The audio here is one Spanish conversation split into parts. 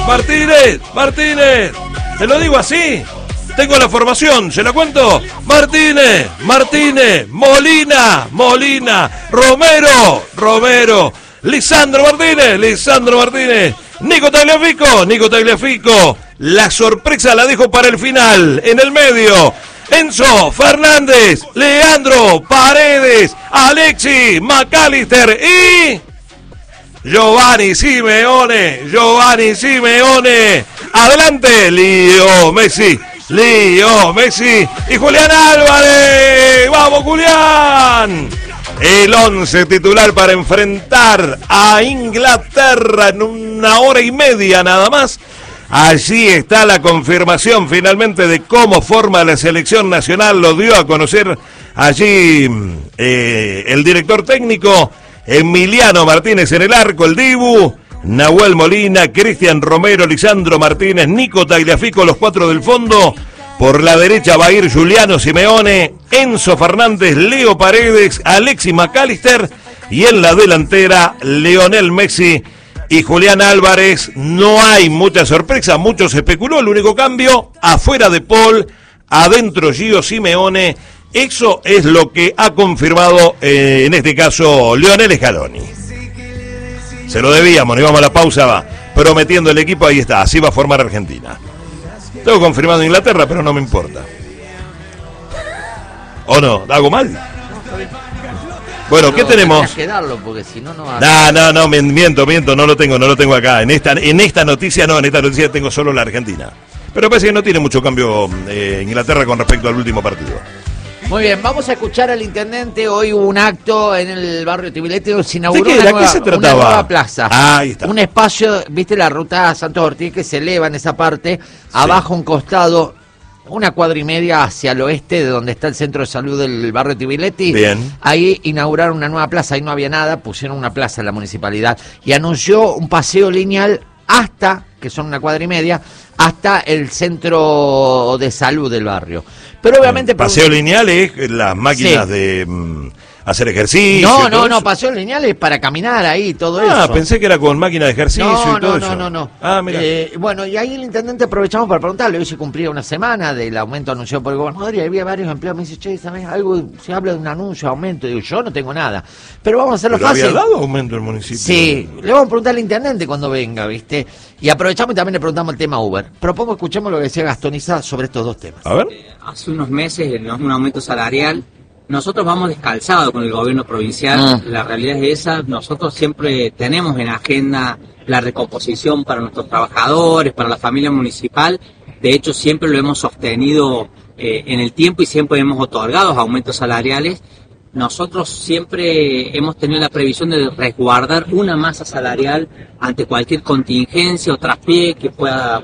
Martínez. Te lo digo así. Tengo la formación, ¿se la cuento? Martínez, Molina, Romero, Lisandro Martínez, Nico Tagliafico. La sorpresa la dejo para el final, en el medio. Enzo Fernández, Leandro Paredes, Alexis McAllister y Giovanni Simeone. Adelante, Leo Messi y Julián Álvarez. ¡Vamos, Julián! El 11 titular para enfrentar a Inglaterra en 1 hora y media nada más. Allí está la confirmación finalmente de cómo forma la selección nacional. Lo dio a conocer allí el director técnico Emiliano Martínez en el arco, el Dibu, Nahuel Molina, Cristian Romero, Lisandro Martínez, Nico Tagliafico, los 4 del fondo. Por la derecha va a ir Giuliano Simeone, Enzo Fernández, Leo Paredes, Alexis McAllister y en la delantera Lionel Messi y Julián Álvarez. No hay mucha sorpresa, mucho se especuló. El único cambio, afuera de Paul, adentro Gio Simeone. Eso es lo que ha confirmado en este caso Lionel Scaloni. Se lo debíamos, nos íbamos a la pausa, va prometiendo el equipo, ahí está, así va a formar Argentina. Tengo confirmado Inglaterra, pero no me importa. ¿O no? ¿Hago mal? Bueno, ¿qué tenemos? Porque si no, no, miento, no lo tengo acá. En esta noticia tengo solo la Argentina. Pero parece que no tiene mucho cambio Inglaterra con respecto al último partido. Muy bien, vamos a escuchar al intendente. Hoy hubo un acto en el barrio Tibilete, se inauguró ¿qué se trataba? Una nueva plaza. Ahí está. Un espacio, viste la ruta Santos Ortiz que se eleva en esa parte, sí. Abajo un costado, 1 cuadra y media hacia el oeste de donde está el centro de salud del barrio Tibileti. Bien. Ahí inauguraron una nueva plaza, ahí no había nada, pusieron una plaza en la municipalidad y anunció un paseo lineal hasta, que son 1 cuadra y media, hasta el centro de salud del barrio. Pero obviamente... Paseo lineal es las máquinas de hacer ejercicio. No, paseo lineal es para caminar ahí, todo eso. Ah, pensé que era con máquina de ejercicio y todo eso. No. Ah, mira. Bueno, y ahí el intendente aprovechamos para preguntarle, hoy se cumplía 1 semana del aumento anunciado por el gobernador y había varios empleados. Me dice, che, ¿sabes algo? Se habla de un anuncio, aumento. Digo, yo no tengo nada. Pero vamos a hacerlo fácil. ¿Había dado aumento el municipio? Sí, le vamos a preguntar al intendente cuando venga, ¿viste? Y aprovechamos y también le preguntamos el tema Uber. Propongo escuchemos lo que decía Gastoniza sobre estos 2 temas. A ver. Hace unos meses, un aumento salarial. Nosotros vamos descalzados con el gobierno provincial. La realidad es esa. Nosotros siempre tenemos en agenda la recomposición para nuestros trabajadores, para la familia municipal. De hecho, siempre lo hemos sostenido en el tiempo y siempre hemos otorgado aumentos salariales. Nosotros siempre hemos tenido la previsión de resguardar una masa salarial ante cualquier contingencia o traspié que pueda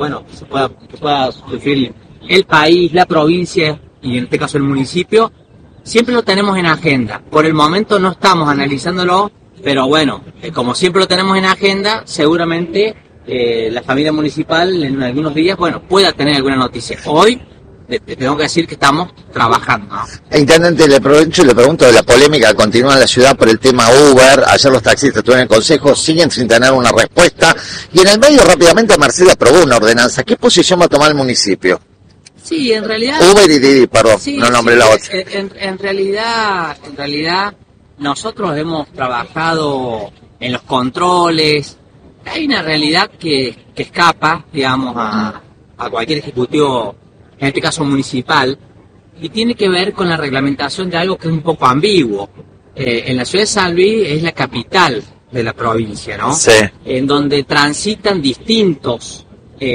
sufrir el país, la provincia y en este caso el municipio. Siempre lo tenemos en agenda. Por el momento no estamos analizándolo, pero bueno, como siempre lo tenemos en agenda, seguramente la familia municipal en algunos días, pueda tener alguna noticia. Hoy te tengo que decir que estamos trabajando, ¿no? Intendente, le pregunto de la polémica que continúa en la ciudad por el tema Uber. Ayer los taxistas estuvieron en el consejo, siguen sin tener una respuesta. Y en el medio rápidamente Mercedes aprobó una ordenanza. ¿Qué posición va a tomar el municipio? Sí, en realidad... Uber y Didi, perdón, sí, no nombré la otra. En realidad, nosotros hemos trabajado en los controles. Hay una realidad que escapa, digamos, a cualquier ejecutivo, en este caso municipal, y tiene que ver con la reglamentación de algo que es un poco ambiguo. En la ciudad de San Luis es la capital de la provincia, ¿no? Sí. En donde transitan distintos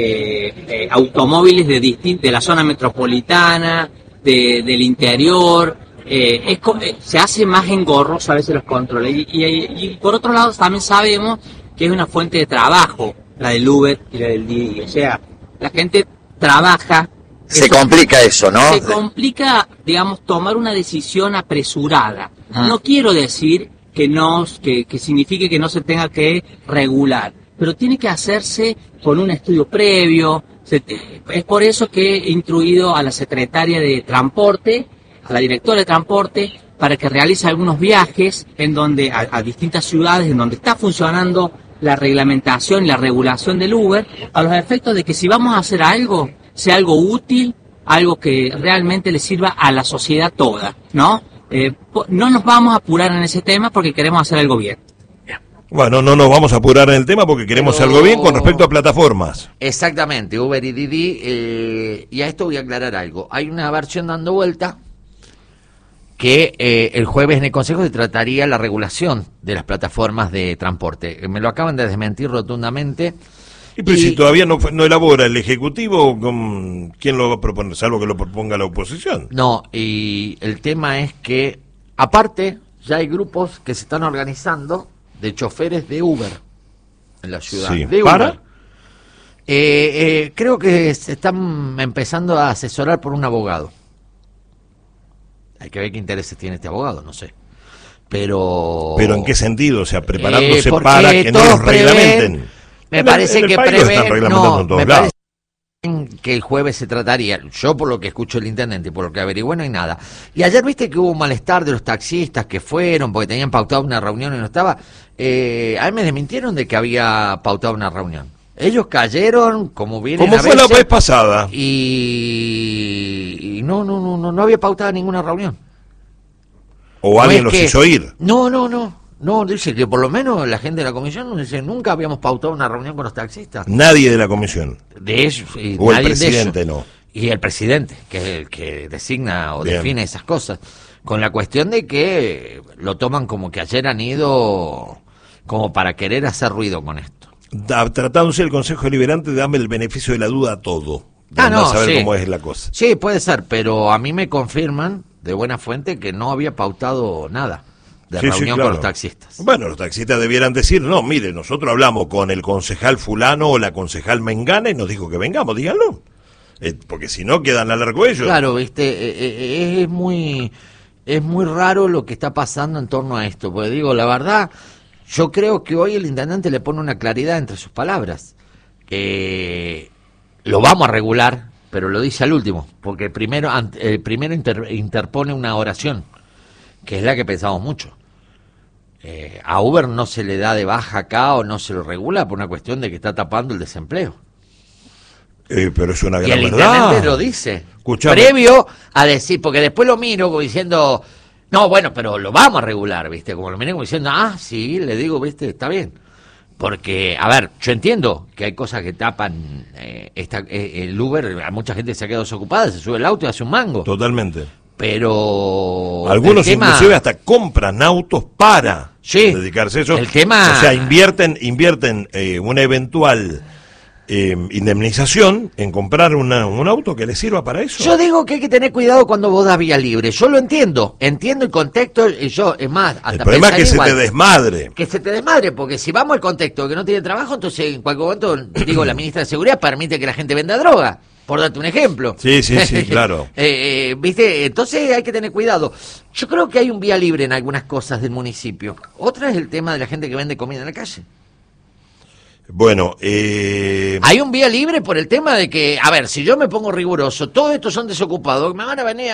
automóviles de la zona metropolitana, del interior. Se hace más engorroso a veces los controles. Y por otro lado también sabemos que es una fuente de trabajo, la del Uber y la del Didi. O sea, la gente trabaja. Se complica eso, ¿no? Se complica, digamos, tomar una decisión apresurada. No quiero decir que signifique que no se tenga que regular, pero tiene que hacerse con un estudio previo. Es por eso que he instruido a la secretaria de Transporte, a la directora de Transporte, para que realice algunos viajes en donde a distintas ciudades en donde está funcionando la reglamentación y la regulación del Uber a los efectos de que si vamos a hacer algo, sea algo útil, algo que realmente le sirva a la sociedad toda, ¿no? No nos vamos a apurar en ese tema porque queremos hacer algo bien. Bueno, no nos vamos a apurar en el tema porque queremos hacer algo bien con respecto a plataformas. Exactamente, Uber y Didi, y a esto voy a aclarar algo. Hay una versión dando vuelta que el jueves en el Consejo se trataría la regulación de las plataformas de transporte. Me lo acaban de desmentir rotundamente. Pero si todavía no elabora el Ejecutivo, ¿quién lo va a proponer? Salvo que lo proponga la oposición. No, y el tema es que, aparte, ya hay grupos que se están organizando de choferes de Uber en la ciudad. Sí. De ¿Para? Uber. Creo que se están empezando a asesorar por un abogado. Hay que ver qué intereses tiene este abogado, no sé. Pero ¿en qué sentido? O sea, preparándose porque para que no los reglamenten. Me parece que prevén, no, me lados. parece que el jueves se trataría, yo por lo que escucho el intendente y por lo que averigué no hay nada. Y ayer viste que hubo un malestar de los taxistas que fueron porque tenían pautado una reunión y no estaba. A mí me desmintieron de que había pautado una reunión. Ellos cayeron como vienen Como a fue la veces, vez pasada. y no había pautado ninguna reunión. O alguien No los es que- hizo ir. No, dice que por lo menos la gente de la comisión nos dice, nunca habíamos pautado una reunión con los taxistas. Nadie de la comisión. De ellos, y O el nadie de presidente ellos. no. Y el presidente, que es el que designa o Bien. define esas cosas. Con la cuestión de que lo toman como que ayer han ido como para querer hacer ruido con esto. Tratándose el Consejo Deliberante, dame el beneficio de la duda a todo. Ah, Andá no, a saber sí. cómo es la cosa. Sí, puede ser, pero a mí me confirman de buena fuente que no había pautado nada de Sí, sí, reunión claro. con los taxistas. Bueno, los taxistas debieran decir, no, mire, nosotros hablamos con el concejal fulano o la concejal mengana y nos dijo que vengamos, díganlo. Porque si no, quedan a largo ellos. Claro, viste, es muy raro lo que está pasando en torno a esto, porque digo, la verdad, yo creo que hoy el intendente le pone una claridad entre sus palabras. Lo vamos a regular, pero lo dice al último, porque primero interpone una oración, que es la que pensamos mucho. A Uber no se le da de baja acá o no se lo regula por una cuestión de que está tapando el desempleo. Pero es una Y gran el verdad. intendente lo dice. Escuchame. Previo a decir, porque después lo miro como diciendo, no, bueno, pero lo vamos a regular, ¿viste? Como lo miré como diciendo, sí, le digo, ¿viste? Está bien. Porque, a ver, yo entiendo que hay cosas que tapan el Uber, a mucha gente se ha quedado desocupada, se sube el auto y hace un mango. Totalmente. Pero Algunos el tema- inclusive hasta compran autos para Sí, dedicarse a eso. el tema- O sea, invierten una eventual indemnización en comprar un auto que les sirva para eso. Yo digo que hay que tener cuidado cuando vos das vía libre. Yo lo entiendo el contexto, y yo, es más, hasta El problema es que pensaría se igual. te desmadre. Que se te desmadre, porque si vamos al contexto de que no tiene trabajo, entonces en cualquier momento, digo, la ministra de Seguridad permite que la gente venda droga, por darte un ejemplo. Sí, claro. ¿Viste? Entonces hay que tener cuidado. Yo creo que hay un vía libre en algunas cosas del municipio. Otra es el tema de la gente que vende comida en la calle. Bueno, Hay un vía libre por el tema de que, a ver, si yo me pongo riguroso, todos estos son desocupados, me van a venir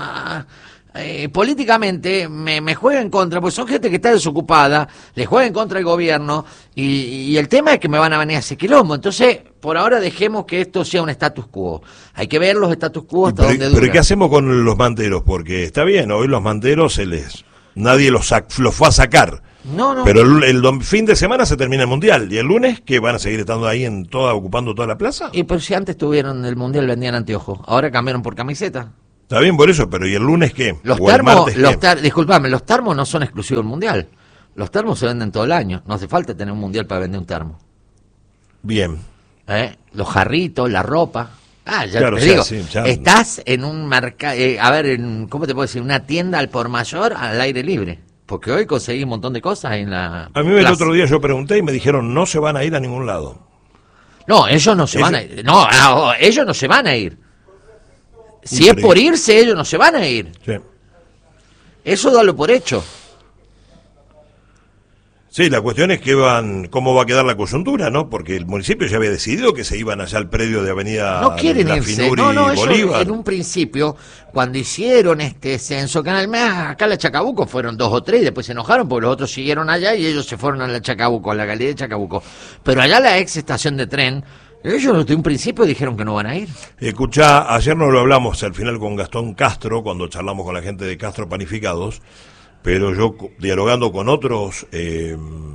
políticamente me juega en contra, porque son gente que está desocupada, le juega en contra el gobierno, y el tema es que me van a venir a ese quilombo. Entonces, por ahora dejemos que esto sea un status quo. Hay que ver los status quo hasta dónde pero duran. ¿qué hacemos con los manteros? Porque está bien, hoy los manteros nadie los fue a sacar. No. Pero el fin de semana se termina el Mundial. ¿Y el lunes qué? ¿Van a seguir estando ahí ocupando toda la plaza? Y pero si antes tuvieron el Mundial vendían anteojos, ahora cambiaron por camiseta. Está bien por eso, pero ¿y el lunes qué? Los ¿O el termos, martes qué? disculpame, los termos no son exclusivos del Mundial. Los termos se venden todo el año. No hace falta tener un Mundial para vender un termo. Bien. Los jarritos, la ropa. Ya Claro, te o sea, digo, sí, ya. estás en un mercado, ¿cómo te puedo decir? Una tienda al por mayor al aire libre. Porque hoy conseguí un montón de cosas en la A mí el plaza. otro día yo pregunté y me dijeron no se van a ir a ningún lado. No, ellos no se van a ir. No, ellos no se van a ir. Si es Increíble. por irse, ellos no se van a ir. Sí. Eso dalo por hecho. Sí, la cuestión es cómo va a quedar la coyuntura, ¿no? Porque el municipio ya había decidido que se iban allá al predio de Avenida No quieren La irse, Finuri no, y Bolívar. ellos en un principio, cuando hicieron este censo, acá en la Chacabuco fueron 2 o 3, y después se enojaron porque los otros siguieron allá y ellos se fueron a la Chacabuco, a la galería de Chacabuco. Pero allá la ex estación de tren, ellos desde un principio dijeron que no van a ir. Escuchá, ayer no lo hablamos al final con Gastón Castro, cuando charlamos con la gente de Castro Panificados, pero yo dialogando con otros de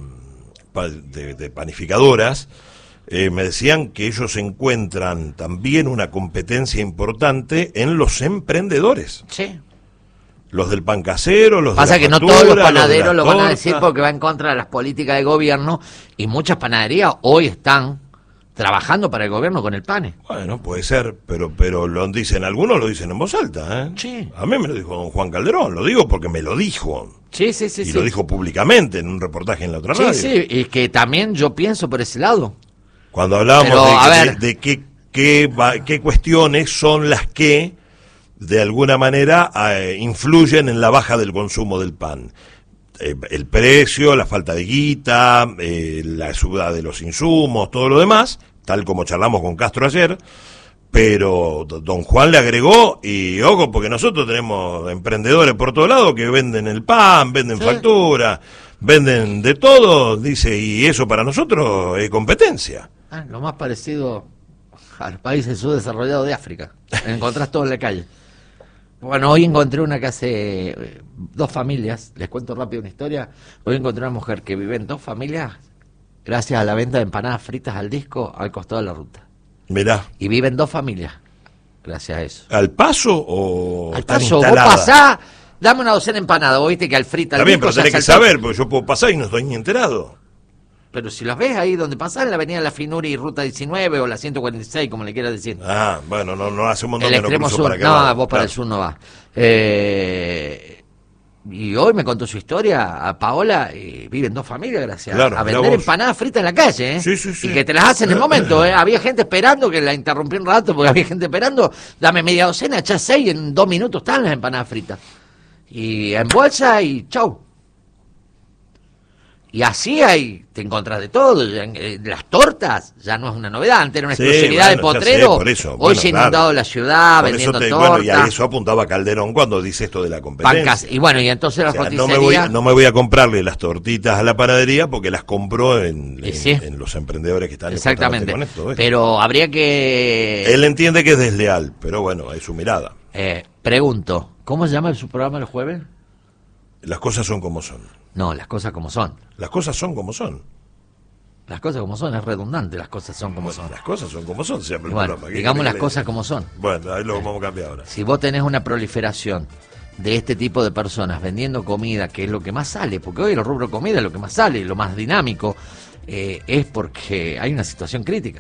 panificadoras, me decían que ellos encuentran también una competencia importante en los emprendedores. Sí. Los del pan casero, los Pasa de la que no factura, todos los de panaderos la lo van a torta. decir porque va en contra de las políticas de gobierno, y muchas panaderías hoy están trabajando para el gobierno con el pane. Bueno, puede ser, pero lo dicen algunos, lo dicen en voz alta, ¿eh? Sí. A mí me lo dijo don Juan Calderón, lo digo porque me lo dijo. Sí, Y lo dijo públicamente en un reportaje en la otra radio. Sí, y que también yo pienso por ese lado. Cuando hablábamos Pero, a ver. de qué cuestiones son las que, de alguna manera, influyen en la baja del consumo del pan. El precio, la falta de guita, la subida de los insumos, todo lo demás, tal como charlamos con Castro ayer, pero don Juan le agregó, y ojo, porque nosotros tenemos emprendedores por todos lados que venden el pan, venden factura, venden de todo, dice, y eso para nosotros es competencia. Lo más parecido a los países subdesarrollados de África. Encontrás todo en la calle. Bueno, hoy encontré una que hace 2 familias, les cuento rápido una historia. Hoy encontré una mujer que vive en 2 familias gracias a la venta de empanadas fritas al disco al costado de la ruta. Mirá, Y viven 2 familias gracias a eso. ¿al paso o Al están paso, vos instaladas? pasás, dame una docena de empanadas, vos viste que al frita al Está bien, disco pero se tenés que hace al toque. saber, porque yo puedo pasar y no estoy ni enterado. Pero si las ves ahí donde pasás, en la avenida La Finuri y Ruta 19 o la 146, como le quieras decir. Ah, bueno, no hace un montón El que no extremo cruzo sur, para acá. no, abajo. vos para Claro. el sur no vas. Y hoy me contó su historia a Paola, y viven 2 familias gracias Claro, a mirá vender vos. empanadas fritas en la calle, ¿eh? Sí, sí, sí. Y que te las hacen en el momento, ¿eh? Había gente esperando, que la interrumpí un rato porque había gente esperando, dame media docena, echá 6 y en 2 minutos están las empanadas fritas. Y en bolsa y chau. Y así te encontrás de todo. Las tortas ya no es una novedad, antes era una Sí, exclusividad de bueno, ya sé, potrero. por eso. Hoy Bueno, se ha claro. inundado la ciudad Por eso vendiendo bueno, tortas. y a eso apuntaba Calderón cuando dice esto de la competencia. Pancas. Y bueno, y entonces O la sea, roticería... no me voy a comprarle las tortitas a la panadería porque las compró en sí. los emprendedores que están Exactamente. con esto. ¿ves? Pero habría que... Él entiende que es desleal, pero bueno, es su mirada. Pregunto, ¿cómo se llama su programa el jueves? Las cosas son como son. No, las cosas como son. Las cosas son como son. Las cosas como son, es redundante, las cosas son como Bueno, son. las cosas son como son. Se llama Y el bueno, programa. ¿Qué digamos querés las que le cosas diga? como son. Bueno, ahí lo vamos a cambiar ahora. Si vos tenés una proliferación de este tipo de personas vendiendo comida, que es lo que más sale, porque hoy el rubro comida es lo que más sale, lo más dinámico, es porque hay una situación crítica.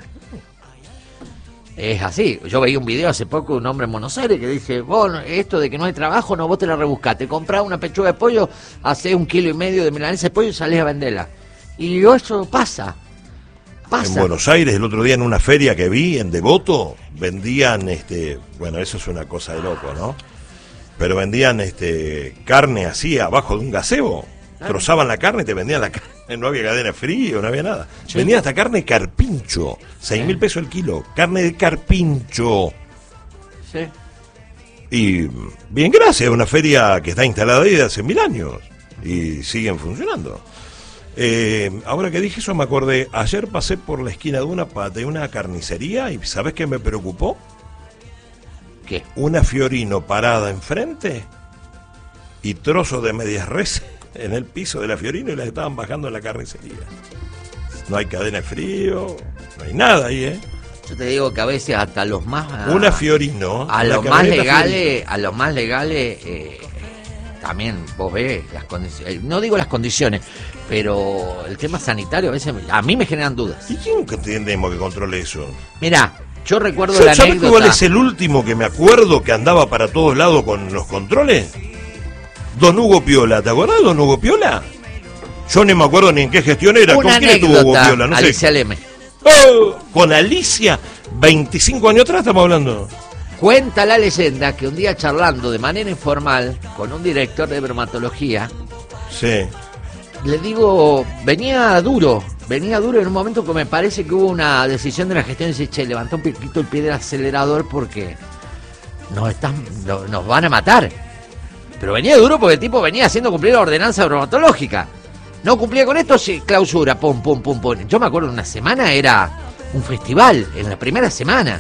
Es así. Yo veía un video hace poco de un hombre en Buenos Aires que dice, vos, esto de que no hay trabajo, no, vos te la rebuscaste, comprás una pechuga de pollo, hacés 1,5 kilos de milanesa de pollo y salés a venderla. Y eso pasa. En Buenos Aires, el otro día en una feria que vi, en Devoto, vendían, bueno, eso es una cosa de loco, ¿no? Pero vendían carne así abajo de un gazebo. Trozaban la carne y te vendían la carne, no había cadena de frío, no había nada. Sí. Vendían hasta carne carpincho, 6.000 pesos el kilo, carne de carpincho. Sí. Y bien, gracias, una feria que está instalada ahí de hace 1000 años y siguen funcionando. Ahora que dije eso me acordé, ayer pasé por la esquina de una carnicería y ¿sabes qué me preocupó? ¿Qué? Una Fiorino parada enfrente y trozos de medias res en el piso de la Fiorino y las estaban bajando en la carnicería. No hay cadena de frío, no hay nada ahí, ¿eh? Yo te digo que a veces hasta los más... Una Fiorino. A una los más camioneta legales, Fiorino. a los más legales, también vos ves las condiciones, no digo las condiciones, pero el tema sanitario a veces a mí me generan dudas. ¿Y quién entendemos que controle eso? Mirá, yo recuerdo la ¿Sabes anécdota... cuál es el último que me acuerdo que andaba para todos lados con los controles? Don Hugo Piola, ¿te acordás de Don Hugo Piola? Yo ni me acuerdo ni en qué gestión era. Una ¿Con quién estuvo Hugo anécdota, Piola? No Alicia sé. Leme. Oh, con Alicia, 25 años atrás estamos hablando. Cuenta la leyenda que un día charlando de manera informal con un director de bromatología, Sí. le digo, venía duro en un momento que me parece que hubo una decisión de la gestión de decir, che, levantó un poquito el pie del acelerador porque nos van a matar. Pero venía duro porque el tipo venía haciendo cumplir la ordenanza bromatológica. No cumplía con esto, sí, clausura, pum. Yo me acuerdo, una semana era un festival, en la primera semana.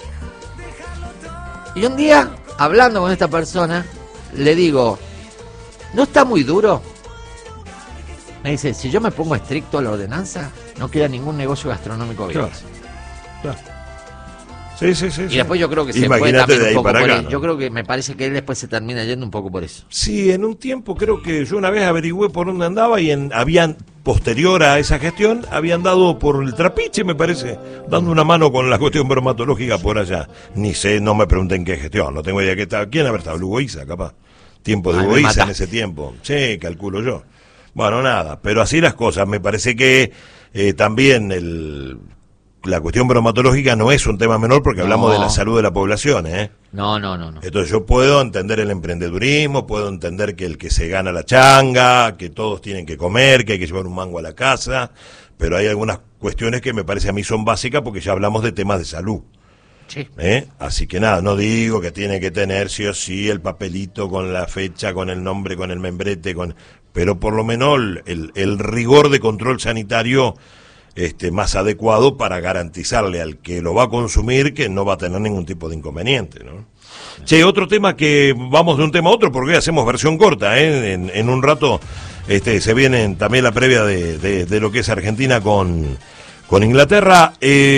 Y un día, hablando con esta persona, le digo, ¿no está muy duro? Me dice, si yo me pongo estricto a la ordenanza, no queda ningún negocio gastronómico vivo. Claro. Sí. Y después yo creo que se fue también un poco por eso. Yo creo que me parece que él después se termina yendo un poco por eso. Sí, en un tiempo creo que yo una vez averigüé por dónde andaba y habían, posterior a esa gestión, habían dado por el Trapiche, me parece, dando una mano con la cuestión bromatológica por allá. Ni sé, no me pregunten qué gestión, no tengo idea qué estaba. ¿Quién habrá estado? Lugo Isa, capaz. Tiempo de Lugo Isa en ese tiempo. Sí, calculo yo. Bueno, nada, pero así las cosas. Me parece que también la cuestión bromatológica no es un tema menor porque hablamos de la salud de la población, ¿eh? No. Entonces yo puedo entender el emprendedurismo, puedo entender que el que se gana la changa, que todos tienen que comer, que hay que llevar un mango a la casa, pero hay algunas cuestiones que me parece a mí son básicas porque ya hablamos de temas de salud. Sí. Así que nada, no digo que tiene que tener sí o sí el papelito con la fecha, con el nombre, con el membrete, pero por lo menos el rigor de control sanitario más adecuado para garantizarle al que lo va a consumir que no va a tener ningún tipo de inconveniente, ¿no? Che, otro tema que vamos de un tema a otro porque hoy hacemos versión corta, en un rato se viene también la previa de lo que es Argentina con Inglaterra.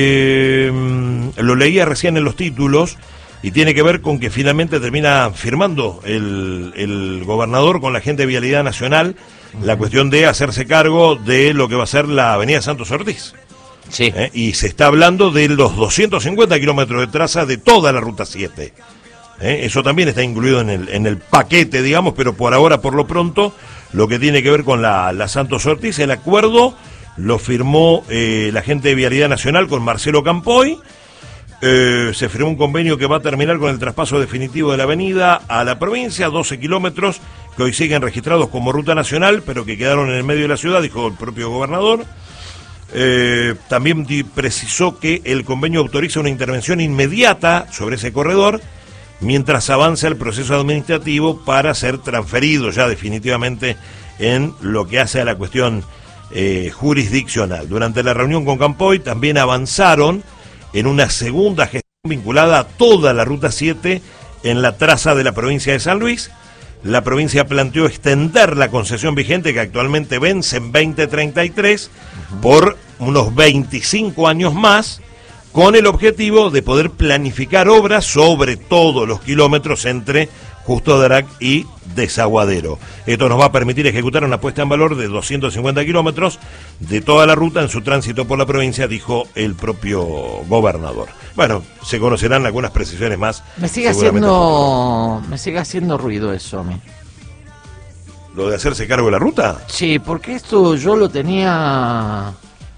Lo leía recién en los títulos y tiene que ver con que finalmente termina firmando el gobernador con la gente de Vialidad Nacional la cuestión de hacerse cargo de lo que va a ser la avenida Santos Ortiz. Sí. Y se está hablando de los 250 kilómetros de traza de toda la Ruta 7. Eso también está incluido en el paquete, digamos, pero por ahora, por lo pronto, lo que tiene que ver con la Santos Ortiz, el acuerdo lo firmó la gente de Vialidad Nacional con Marcelo Campoy. Se firmó un convenio que va a terminar con el traspaso definitivo de la avenida a la provincia, 12 kilómetros que hoy siguen registrados como ruta nacional, pero que quedaron en el medio de la ciudad, dijo el propio gobernador. También precisó que el convenio autoriza una intervención inmediata sobre ese corredor, mientras avanza el proceso administrativo para ser transferido ya definitivamente en lo que hace a la cuestión jurisdiccional. Durante la reunión con Campoy también avanzaron en una segunda gestión vinculada a toda la Ruta 7 en la traza de la provincia de San Luis. La provincia planteó extender la concesión vigente que actualmente vence en 2033 por unos 25 años más, con el objetivo de poder planificar obras sobre todos los kilómetros entre Justo Darac y Desaguadero. Esto nos va a permitir ejecutar una puesta en valor de 250 kilómetros de toda la ruta en su tránsito por la provincia, dijo el propio gobernador. Bueno, se conocerán algunas precisiones más. Me sigue haciendo ruido eso a mí. ¿Lo de hacerse cargo de la ruta? Sí, porque esto yo lo tenía...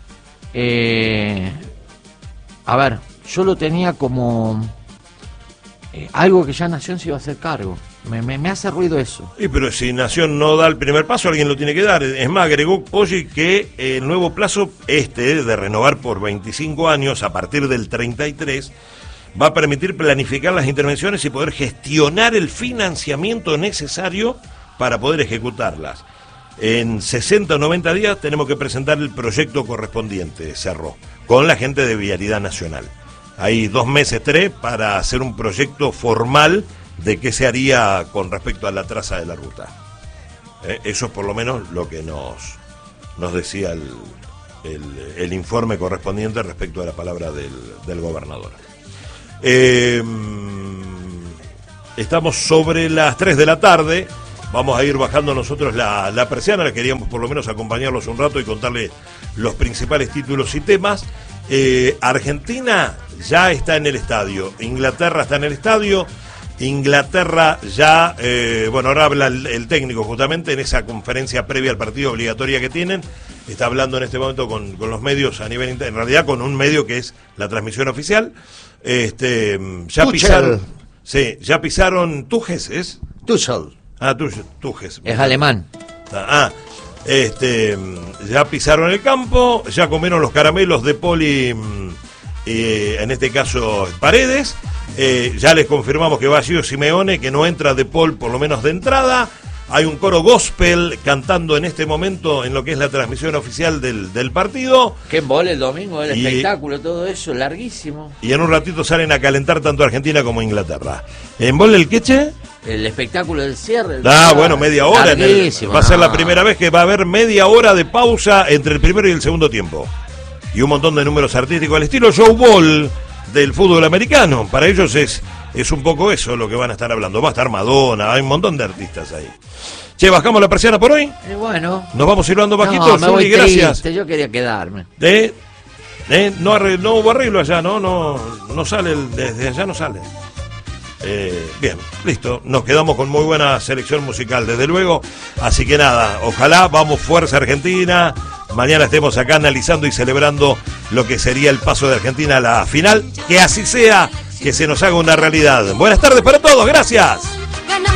yo lo tenía como... algo que ya Nación se iba a hacer cargo. Me hace ruido eso. Sí, pero si Nación no da el primer paso, alguien lo tiene que dar. Es más, agregó Poggi que el nuevo plazo de renovar por 25 años a partir del 33 va a permitir planificar las intervenciones y poder gestionar el financiamiento necesario para poder ejecutarlas. En 60 o 90 días tenemos que presentar el proyecto correspondiente, cerró, con la gente de Vialidad Nacional. Hay 2 meses, 3, para hacer un proyecto formal de qué se haría con respecto a la traza de la ruta. Eso es por lo menos lo que nos decía el informe correspondiente respecto a la palabra del gobernador. Estamos sobre las 3 de la tarde. Vamos a ir bajando nosotros la persiana. Queríamos por lo menos acompañarlos un rato y contarles los principales títulos y temas. Argentina ya está en el estadio, Inglaterra está en el estadio. Inglaterra ya, ahora habla el técnico justamente en esa conferencia previa al partido obligatoria que tienen. Está hablando en este momento con los medios a nivel en realidad con un medio que es la transmisión oficial. Ya pisaron, sí, ya pisaron Tuches, ¿es? Tuchel. Tuches. Es alemán. Ya pisaron el campo, ya comieron los caramelos de Poli, en este caso Paredes. Ya les confirmamos que va Gio Simeone, que no entra De Paul por lo menos de entrada. Hay un coro gospel cantando en este momento en lo que es la transmisión oficial del partido. Qué embole el domingo, el espectáculo, todo eso, larguísimo. Y en un ratito salen a calentar tanto Argentina como Inglaterra. ¿Embole el queche? El espectáculo del cierre. Bueno, media hora. Va a ser la primera vez que va a haber media hora de pausa entre el primero y el segundo tiempo. Y un montón de números artísticos al estilo Joe Ball del fútbol americano. Para ellos es un poco eso lo que van a estar hablando. Va a estar Madonna, hay un montón de artistas ahí. Che, ¿bajamos la persiana por hoy? Bueno. Nos vamos silbando bajito, me voy gracias. Triste, yo quería quedarme. No hubo arreglo allá, no sale, desde allá no sale. Bien, listo, nos quedamos con muy buena selección musical, desde luego. Así que nada, ojalá, vamos fuerza Argentina. Mañana estemos acá analizando y celebrando lo que sería el paso de Argentina a la final. Que así sea, que se nos haga una realidad. Buenas tardes para todos, gracias.